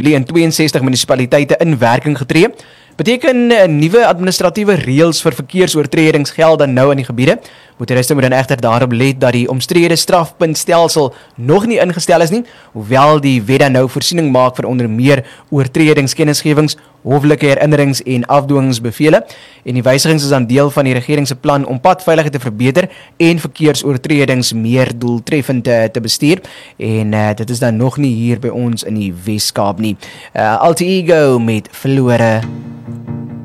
Julie in 62 munisipaliteite in werking getree. Beteken nuwe administratiewe reëls vir verkeersoortredings geld dan nou in die gebiede. Motoriste moet dan egter daarop let dat die omstrede strafpuntstelsel nog nie ingestel is nie, hoewel die wet dan nou voorsiening maak vir onder meer oortredingskennisgewings, hoflike herinnerings en afdwingingsbevele. En die wysigings is dan deel van die regering se plan om padveiligheid te verbeter en verkeersoortredings meer doeltreffend te bestuur. En dit is dan nog nie hier by ons in die Wes-Kaap nie. Alter Ego met Verlore.